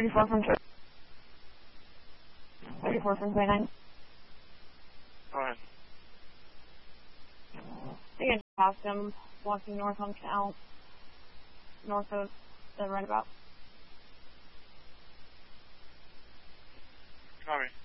34 from 34 from 29. Go ahead. I think I just passed him walking north on Canal, north of the roundabout. Copy.